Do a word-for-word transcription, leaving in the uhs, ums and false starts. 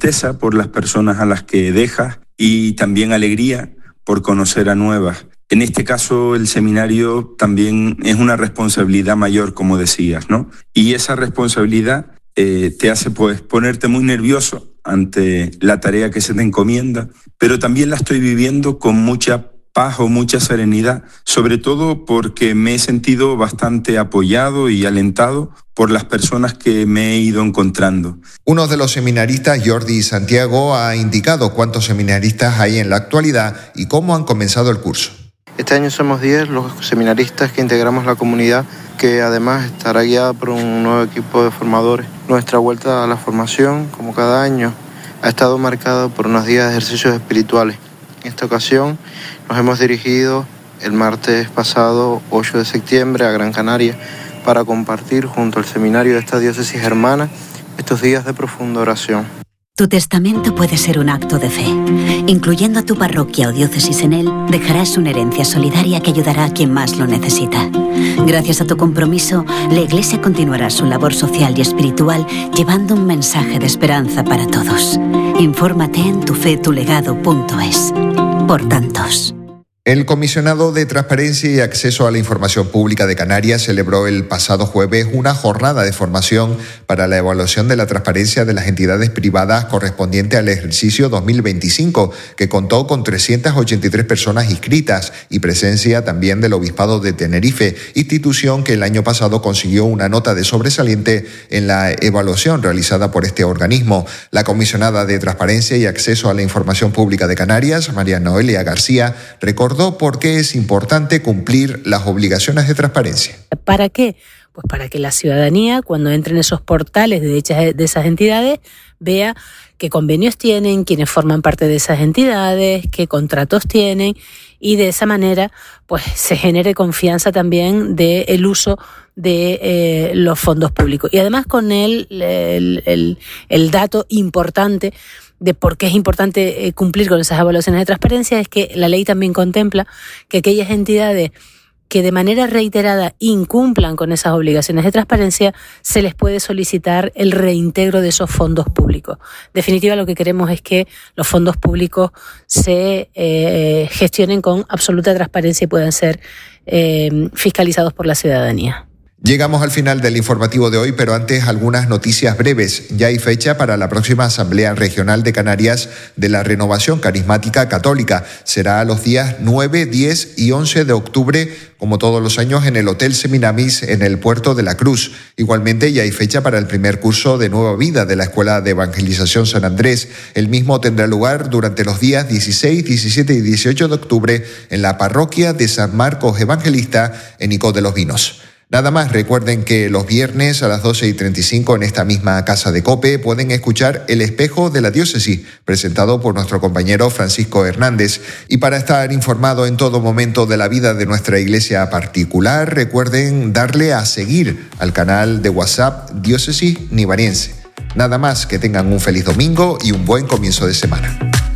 tristeza por las personas a las que dejas y también alegría por conocer a nuevas. En este caso, el seminario también es una responsabilidad mayor, como decías, ¿no? Y esa responsabilidad eh, te hace pues ponerte muy nervioso ante la tarea que se te encomienda, pero también la estoy viviendo con mucha paz o mucha serenidad, sobre todo porque me he sentido bastante apoyado y alentado por las personas que me he ido encontrando. Uno de los seminaristas, Jordi Santiago, ha indicado cuántos seminaristas hay en la actualidad y cómo han comenzado el curso. Este año somos diez los seminaristas que integramos la comunidad, que además estará guiada por un nuevo equipo de formadores. Nuestra vuelta a la formación, como cada año, ha estado marcada por unos días de ejercicios espirituales. En esta ocasión nos hemos dirigido el martes pasado, ocho de septiembre, a Gran Canaria para compartir junto al seminario de esta diócesis hermana estos días de profunda oración. Tu testamento puede ser un acto de fe. Incluyendo a tu parroquia o diócesis en él, dejarás una herencia solidaria que ayudará a quien más lo necesita. Gracias a tu compromiso, la Iglesia continuará su labor social y espiritual llevando un mensaje de esperanza para todos. Infórmate en tufetulegado punto es. Por tantos. El comisionado de Transparencia y Acceso a la Información Pública de Canarias celebró el pasado jueves una jornada de formación para la evaluación de la transparencia de las entidades privadas correspondiente al ejercicio dos mil veinticinco, que contó con trescientas ochenta y tres personas inscritas y presencia también del Obispado de Tenerife, institución que el año pasado consiguió una nota de sobresaliente en la evaluación realizada por este organismo. La comisionada de Transparencia y Acceso a la Información Pública de Canarias, María Noelia García, recordó por qué es importante cumplir las obligaciones de transparencia. ¿Para qué? Pues para que la ciudadanía, cuando entre en esos portales de, hechas, de esas entidades, vea qué convenios tienen, quiénes forman parte de esas entidades, qué contratos tienen, y de esa manera pues se genere confianza también del uso de eh, los fondos públicos. Y además con él el, el, el dato importante de por qué es importante eh, cumplir con esas evaluaciones de transparencia es que la ley también contempla que aquellas entidades que de manera reiterada incumplan con esas obligaciones de transparencia, se les puede solicitar el reintegro de esos fondos públicos. En definitiva, lo que queremos es que los fondos públicos se eh, gestionen con absoluta transparencia y puedan ser eh, fiscalizados por la ciudadanía. Llegamos al final del informativo de hoy, pero antes algunas noticias breves. Ya hay fecha para la próxima Asamblea Regional de Canarias de la Renovación Carismática Católica. Será a los días nueve, diez y once de octubre, como todos los años, en el Hotel Seminamis en el Puerto de la Cruz. Igualmente ya hay fecha para el primer curso de Nueva Vida de la Escuela de Evangelización San Andrés. El mismo tendrá lugar durante los días dieciséis, diecisiete y dieciocho de octubre en la parroquia de San Marcos Evangelista en Icod de los Vinos. Nada más, recuerden que los viernes a las doce y treinta y cinco en esta misma casa de COPE pueden escuchar El Espejo de la Diócesis, presentado por nuestro compañero Francisco Hernández. Y para estar informado en todo momento de la vida de nuestra iglesia particular, recuerden darle a seguir al canal de WhatsApp Diócesis Nivariense. Nada más, que tengan un feliz domingo y un buen comienzo de semana.